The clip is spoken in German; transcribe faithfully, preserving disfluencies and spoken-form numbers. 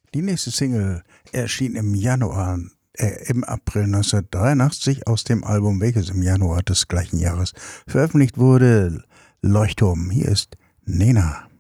Die nächste Single erschien im Januar, äh, im April neunzehnhundertdreiundachtzig aus dem Album, welches im Januar des gleichen Jahres veröffentlicht wurde, Leuchtturm. Hier ist Nena.